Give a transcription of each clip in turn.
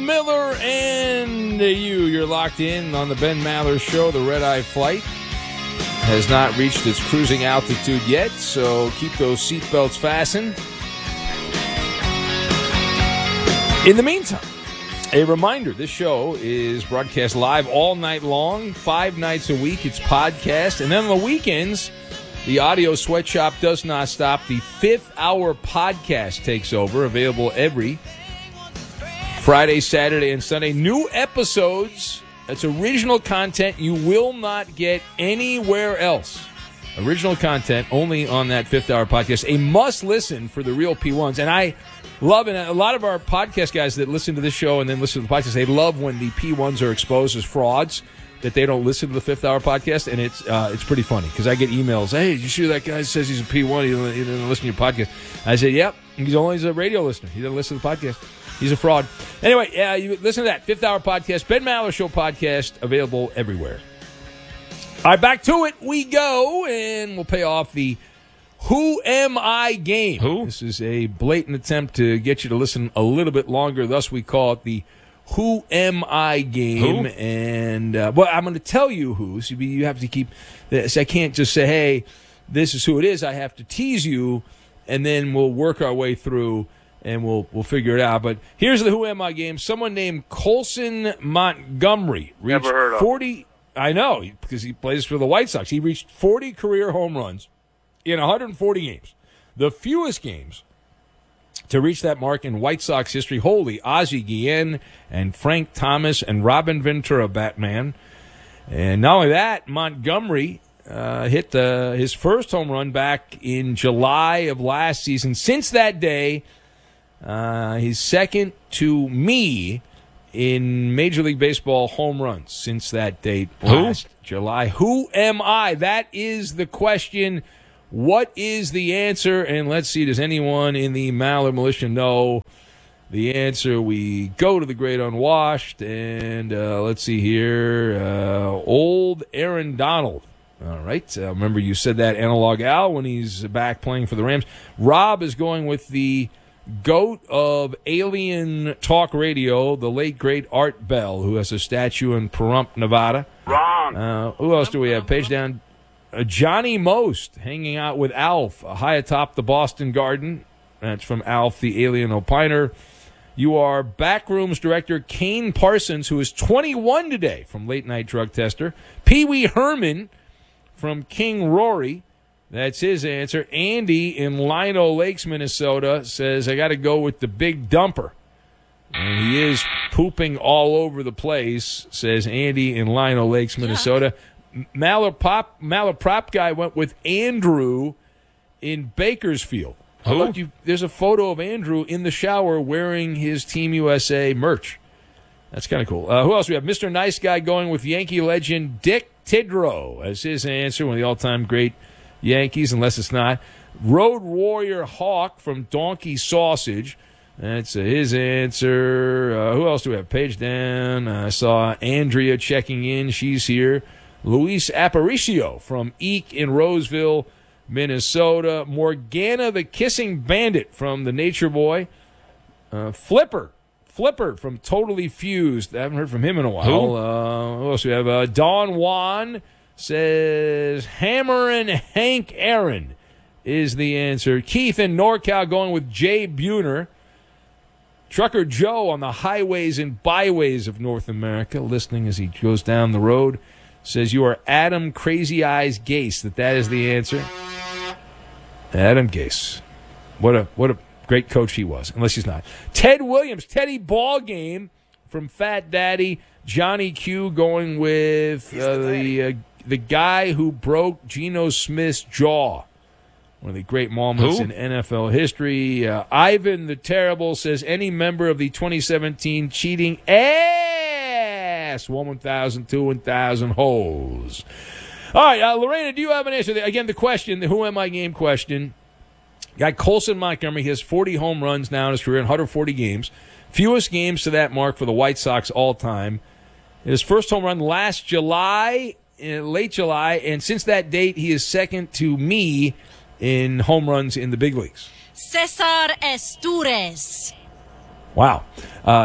Miller and you're locked in on the Ben Maller Show. The red-eye flight has not reached its cruising altitude yet, so keep those seatbelts fastened. In the meantime, a reminder, this show is broadcast live all night long, 5 nights a week. It's podcast. And then on the weekends, the audio sweatshop does not stop. The 5th Hour podcast takes over, available every Friday, Saturday, and Sunday. New episodes. That's original content you will not get anywhere else. Original content only on that 5th Hour podcast. A must-listen for the real P1s. And I love it. A lot of our podcast guys that listen to this show and then listen to the podcast, they love when the P1s are exposed as frauds, that they don't listen to the 5th Hour podcast, and it's pretty funny because I get emails. Hey, you sure that guy says he's a P1? He didn't listen to your podcast. I say, yep. He's a radio listener. He doesn't listen to the podcast. He's a fraud. Anyway, you listen to that 5th Hour podcast, Ben Maller Show podcast, available everywhere. All right, back to it we go, and we'll pay off the Who Am I game. Who? This is a blatant attempt to get you to listen a little bit longer. Thus, we call it the Who Am I game. Who? And, well, I'm going to tell you who. So you have to keep this. I can't just say, hey, this is who it is. I have to tease you, and then we'll work our way through, and we'll figure it out. But here's the Who Am I game. Someone named Colson Montgomery reached Never heard of 40. I know, because he plays for the White Sox. He reached 40 career home runs in 140 games. The fewest games to reach that mark in White Sox history. Holy, Ozzie Guillen and Frank Thomas and Robin Ventura, Batman. And not only that, Montgomery hit his first home run back in July of last season. Since that day, he's second to me in Major League Baseball home runs since that date last July. Who am I? That is the question. What is the answer? And let's see, does anyone in the Maller Militia know the answer? We go to the Great Unwashed, and let's see here. Old Aaron Donald. All right. Remember you said that, Analog Al, when he's back playing for the Rams. Rob is going with the GOAT of alien talk radio, the late, great Art Bell, who has a statue in Pahrump, Nevada. Wrong. Who else do we have? Page down. Johnny Most hanging out with Alf high atop the Boston Garden. That's from Alf, the alien opiner. You are Backrooms director Kane Parsons, who is 21 today from Late Night Drug Tester. Pee Wee Herman from King Rory. That's his answer. Andy in Lino Lakes, Minnesota, says, I got to go with the Big Dumper. And he is pooping all over the place, says Andy in Lino Lakes, Minnesota. Maller Prop guy went with Andrew in Bakersfield. Who? There's a photo of Andrew in the shower wearing his Team USA merch. That's kind of cool. Who else we have? Mr. Nice Guy going with Yankee legend Dick Tidrow as his answer, one of the all-time great Yankees, unless it's not. Road Warrior Hawk from Donkey Sausage. That's his answer. Who else do we have? Page down. I saw Andrea checking in. She's here. Luis Aparicio from Eek in Roseville, Minnesota. Morgana the Kissing Bandit from the Nature Boy. Flipper from Totally Fused. I haven't heard from him in a while. Who else do we have? Don Juan says Hammerin' Hank Aaron is the answer. Keith in NorCal going with Jay Buhner. Trucker Joe on the highways and byways of North America, listening as he goes down the road, says you are Adam Crazy Eyes Gase. That is the answer. Adam Gase. What a great coach he was, unless he's not. Ted Williams, Teddy Ballgame from Fat Daddy. Johnny Q going with the guy who broke Geno Smith's jaw. One of the great moments in NFL history. Ivan the Terrible says any member of the 2017 cheating ass 1,000, 2,000 hoes. All right, Lorena, do you have an answer? Again, the question, the Who Am I game question. Got Colson Montgomery. He has 40 home runs now in his career in 140 games. Fewest games to that mark for the White Sox all time. His first home run last July, late July, and since that date, he is second to me in home runs in the big leagues. Cesar Estures. Wow. No.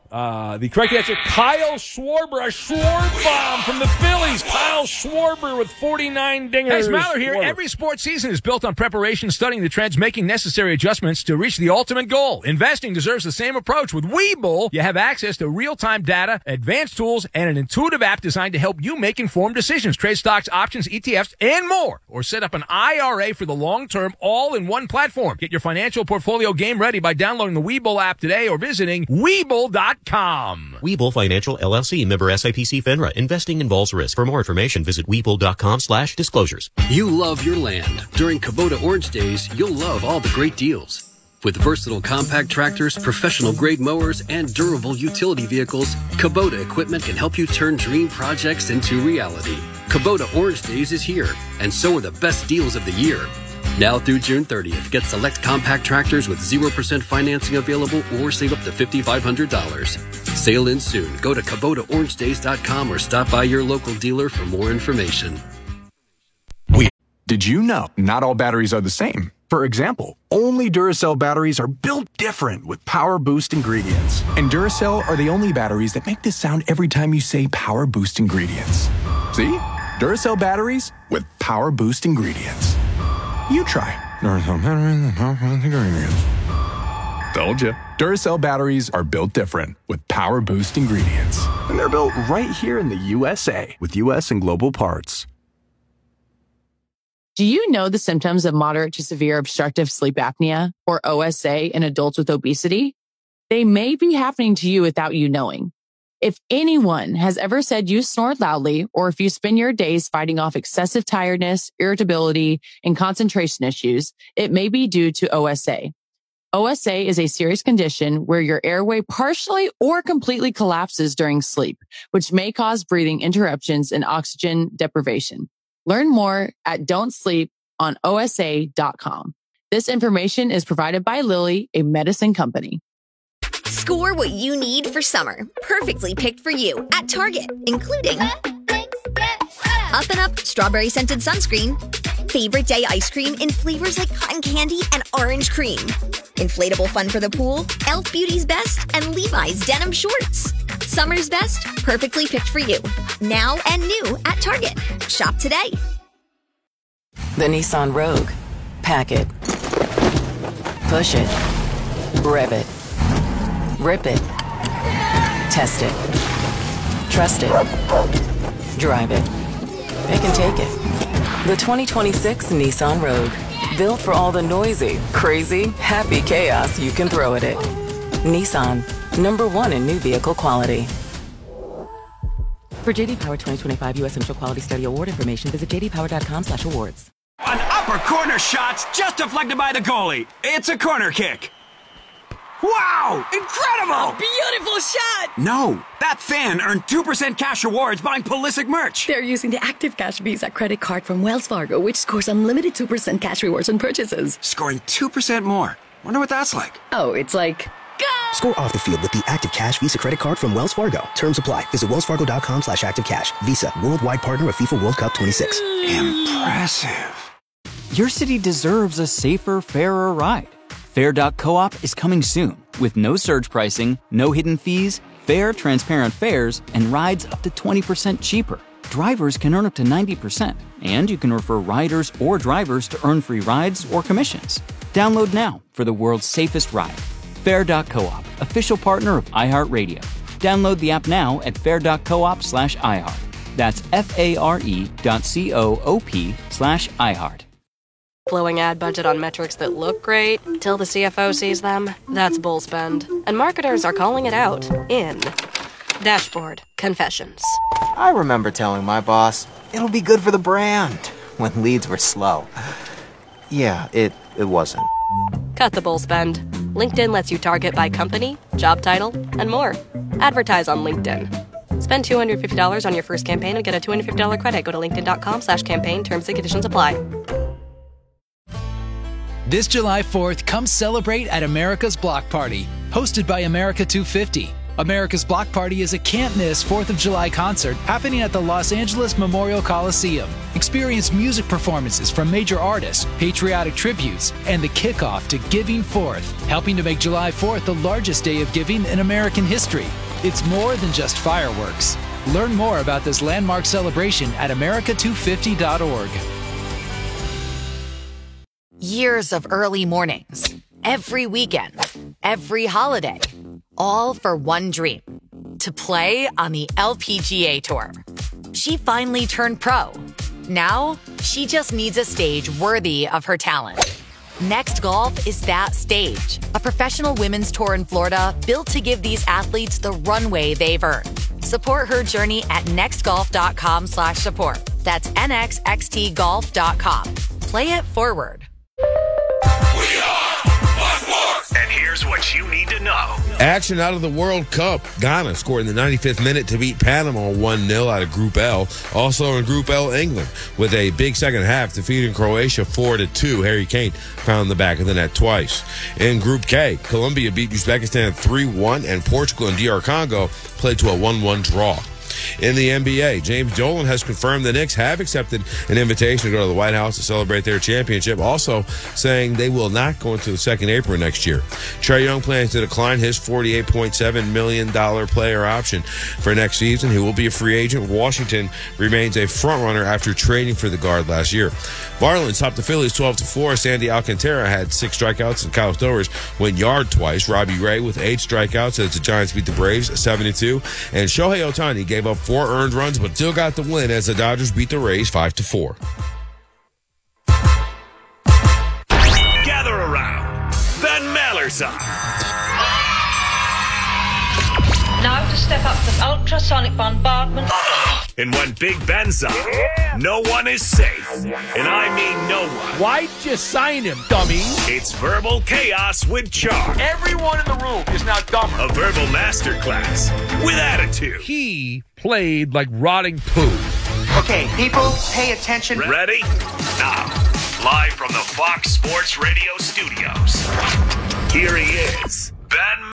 The correct answer, Kyle Schwarber, a Schwarb bomb from the Phillies. Kyle Schwarber with 49 dingers. Hey, Smiler here. Schwarber. Every sports season is built on preparation, studying the trends, making necessary adjustments to reach the ultimate goal. Investing deserves the same approach. With Webull, you have access to real-time data, advanced tools, and an intuitive app designed to help you make informed decisions. Trade stocks, options, ETFs, and more. Or set up an IRA for the long term, all in one platform. Get your financial portfolio game ready by downloading the Webull app today or visiting Webull.com. Webull Financial LLC, member SIPC FINRA. Investing involves risk. For more information, visit Webull.com/disclosures. You love your land. During Kubota Orange Days, you'll love all the great deals. With versatile compact tractors, professional grade mowers, and durable utility vehicles, Kubota equipment can help you turn dream projects into reality. Kubota Orange Days is here, and so are the best deals of the year. Now through June 30th, get select compact tractors with 0% financing available or save up to $5,500. Sale ends soon. Go to KubotaOrangeDays.com or stop by your local dealer for more information. Did you know not all batteries are the same? For example, only Duracell batteries are built different with Power Boost ingredients. And Duracell are the only batteries that make this sound every time you say Power Boost ingredients. See? Duracell batteries with Power Boost ingredients. You try. Duracell batteries with Power Boost ingredients. Told you. Duracell batteries are built different with Power Boost ingredients. And they're built right here in the USA with US and global parts. Do you know the symptoms of moderate to severe obstructive sleep apnea, or OSA, in adults with obesity? They may be happening to you without you knowing. If anyone has ever said you snore loudly, or if you spend your days fighting off excessive tiredness, irritability, and concentration issues, it may be due to OSA. OSA is a serious condition where your airway partially or completely collapses during sleep, which may cause breathing interruptions and oxygen deprivation. Learn more at don'tsleeponosa.com. This information is provided by Lilly, a medicine company. Score what you need for summer, perfectly picked for you at Target, including Up and Up strawberry scented sunscreen, favorite day ice cream in flavors like cotton candy and orange cream, inflatable fun for the pool, Elf Beauty's Best, and Levi's denim shorts. Summer's best, perfectly picked for you. Now and new at Target. Shop today. The Nissan Rogue. Pack it. Push it. Rev it. Rip it. Test it. Trust it. Drive it. Pick and take it. The 2026 Nissan Rogue. Built for all the noisy, crazy, happy chaos you can throw at it. Nissan. #1 in new vehicle quality. For JD Power 2025 U.S. Initial Quality Study Award information, visit jdpower.com/awards. An upper corner shot's just deflected by the goalie. It's a corner kick. Wow! Incredible! A beautiful shot! No, that fan earned 2% cash rewards buying Pulisic merch. They're using the Active Cash Visa credit card from Wells Fargo, which scores unlimited 2% cash rewards on purchases. Scoring 2% more. Wonder what that's like. Oh, it's like... Go! Score off the field with the Active Cash Visa credit card from Wells Fargo. Terms apply. Visit wellsfargo.com/activecash. Visa, worldwide partner of FIFA World Cup 26. Impressive. Your city deserves a safer, fairer ride. Fair.coop is coming soon with no surge pricing, no hidden fees, fair, transparent fares, and rides up to 20% cheaper. Drivers can earn up to 90%, and you can refer riders or drivers to earn free rides or commissions. Download now for the world's safest ride. Fair.coop, official partner of iHeartRadio. Download the app now at fair.coop/iHeart. That's FARE.coop/iHeart. Flowing ad budget on metrics that look great till the CFO sees them. That's bull spend. And marketers are calling it out in Dashboard Confessions. I remember telling my boss, it'll be good for the brand, when leads were slow. Yeah, it wasn't. Cut the bull spend. LinkedIn lets you target by company, job title, and more. Advertise on LinkedIn. Spend $250 on your first campaign and get a $250 credit. Go to linkedin.com/campaign. Terms and conditions apply. This July 4th, come celebrate at America's Block Party, hosted by America 250. America's Block Party is a can't-miss 4th of July concert happening at the Los Angeles Memorial Coliseum. Experience music performances from major artists, patriotic tributes, and the kickoff to Giving Fourth, helping to make July 4th the largest day of giving in American history. It's more than just fireworks. Learn more about this landmark celebration at america250.org. Years of early mornings, every weekend, every holiday, all for one dream, to play on the LPGA Tour. She finally turned pro. Now, she just needs a stage worthy of her talent. Next Golf is that stage, a professional women's tour in Florida built to give these athletes the runway they've earned. Support her journey at nextgolf.com/support. That's nxxtgolf.com. Play it forward. And here's what you need to know. Action out of the World Cup. Ghana scored in the 95th minute to beat Panama 1-0 out of Group L. Also in Group L, England, with a big second half, defeating Croatia 4-2. Harry Kane found the back of the net twice. In Group K, Colombia beat Uzbekistan 3-1, and Portugal and DR Congo played to a 1-1 draw. In the NBA, James Dolan has confirmed the Knicks have accepted an invitation to go to the White House to celebrate their championship, also saying they will not go into the second apron next year. Trae Young plans to decline his $48.7 million player option for next season. He will be a free agent. Washington remains a frontrunner after trading for the guard last year. Marlins topped the Phillies 12-4. Sandy Alcantara had 6 strikeouts, and Kyle Stowers went yard twice. Robbie Ray with 8 strikeouts as the Giants beat the Braves 7-2. And Shohei Ohtani gave up 4 earned runs, but still got the win as the Dodgers beat the Rays 5-4. Gather around. Ben Maller's on. Now to step up to ultrasonic bombardment. And when Big Ben's on, no one is safe. And I mean no one. Why'd you sign him, dummy? It's Verbal Chaos with Charm. Everyone in the room is now dumber. A verbal masterclass with attitude. He played like rotting poo. Okay, people, pay attention. Ready? Now, live from the Fox Sports Radio studios, here he is, Ben